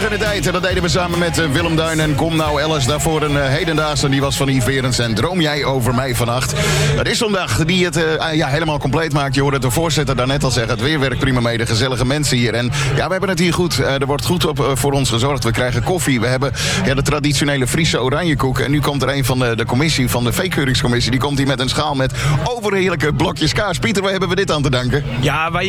in de tijd. En dat deden we samen met Willem Duin en Kom Nou Alice. Daarvoor een hedendaagse, die was van Yves Berends. En Droom jij over mij vannacht. Het is zondag die het helemaal compleet maakt. Je hoorde de voorzitter daarnet al zeggen. Het weer werkt prima mee, de gezellige mensen hier. En ja, we hebben het hier goed. Er wordt goed op voor ons gezorgd. We krijgen koffie. We hebben de traditionele Friese oranjekoek. En nu komt er een van de commissie, van de veekeuringscommissie. Die komt hier met een schaal met overheerlijke blokjes kaas. Pieter, waar hebben we dit aan te danken? Ja, wij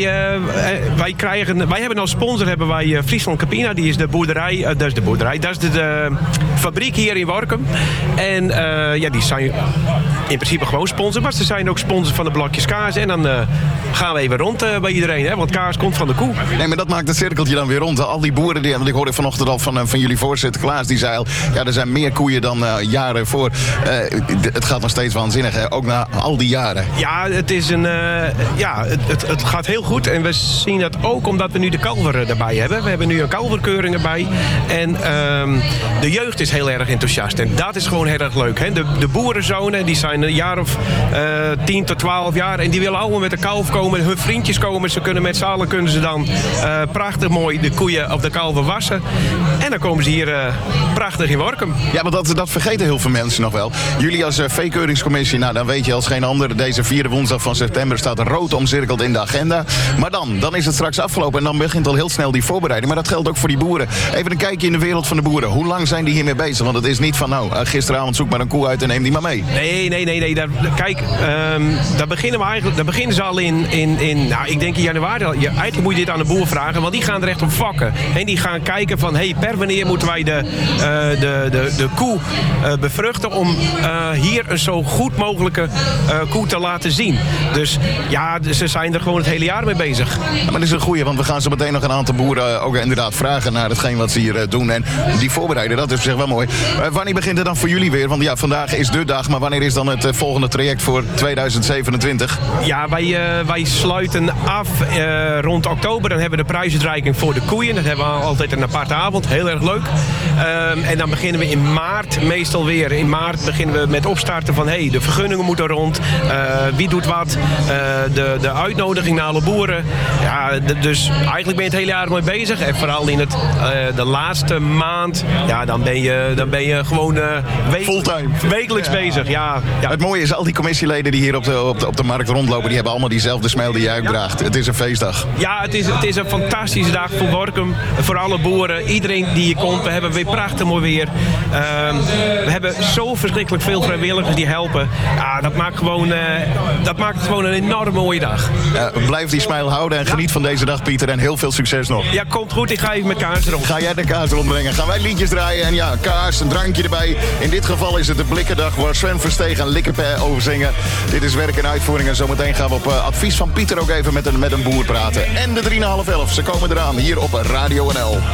hebben als sponsor Friesland Campina. Die is de boerderij. Dat is de fabriek hier in Workum. En die zijn in principe gewoon sponsor. Maar ze zijn ook sponsor van de blokjes kaas. En dan gaan we even rond bij iedereen. Hè? Want kaas komt van de koe. Nee, maar dat maakt het cirkeltje dan weer rond. Al die boeren, want ik hoorde vanochtend al van jullie voorzitter Klaas. Die zei al, er zijn meer koeien dan jaren voor. Het gaat nog steeds waanzinnig, hè? Ook na al die jaren. Ja, het is het gaat heel goed. En we zien dat ook omdat we nu de kalver erbij hebben. We hebben nu een kalverkeuring erbij. En de jeugd is heel erg enthousiast. En dat is gewoon heel erg leuk. Hè? De boerenzonen, die zijn een jaar of 10 tot 12 jaar. En die willen allemaal met de kalf komen. Hun vriendjes komen. Ze kunnen met z'n allen kunnen ze dan prachtig mooi de koeien of de kalven wassen. En dan komen ze hier prachtig in Workum. Ja, want dat vergeten heel veel mensen nog wel. Jullie als veekeuringscommissie, dan weet je als geen ander. Deze 4e woensdag van september staat rood omcirkeld in de agenda. Maar dan is het straks afgelopen. En dan begint al heel snel die voorbereiding. Maar dat geldt ook voor die boeren. Even een kijkje in de wereld van de boeren. Hoe lang zijn die hiermee bezig? Want het is niet van gisteravond zoek maar een koe uit en neem die maar mee. Nee. Daar beginnen ze al in ik denk in januari. Eigenlijk moet je dit aan de boer vragen. Want die gaan er echt op vakken. En die gaan kijken van, per wanneer moeten wij de koe bevruchten om hier een zo goed mogelijke koe te laten zien. Dus ja, ze zijn er gewoon het hele jaar mee bezig. Ja, maar dat is een goeie, want we gaan zo meteen nog een aantal boeren ook inderdaad vragen naar hetgeen wat ze hier doen. En die voorbereiden, dat is op zich wel mooi. Wanneer begint het dan voor jullie weer? Want ja, vandaag is de dag, maar wanneer is dan het volgende traject voor 2027? Ja, wij sluiten af rond oktober. Dan hebben we de prijsuitreiking voor de koeien. Dat hebben we altijd een aparte avond. Heel erg leuk. En dan beginnen we in maart meestal weer. In maart beginnen we met opstarten van de vergunningen moeten rond. Wie doet wat. De uitnodiging naar alle boeren. Ja, dus eigenlijk ben je het hele jaar mee bezig. En vooral in de laatste maand. Ja, dan ben je gewoon fulltime. Wekelijks bezig. Ja. Het mooie is, al die commissieleden die hier op de markt rondlopen, die hebben allemaal diezelfde smile die jij uitdraagt. Het is een feestdag. Ja, het is een fantastische dag voor Workum. Voor alle boeren. Iedereen die hier komt. We hebben weer prachtig mooi weer. We hebben zo verschrikkelijk veel vrijwilligers die helpen. Ja, dat maakt het gewoon een enorm mooie dag. Blijf die smile houden en geniet van deze dag, Pieter. En heel veel succes nog. Ja, komt goed. Ik ga even met kaas rond. Ga jij de kaas rondbrengen? Gaan wij liedjes draaien en kaas, een drankje erbij. In dit geval is het de Blikkendag waar Sven Versteeg en Likkeper over zingen. Dit is werk en uitvoering en zometeen gaan we op advies van Pieter ook even met een boer praten. En de 3,5-11, ze komen eraan hier op Radio NL.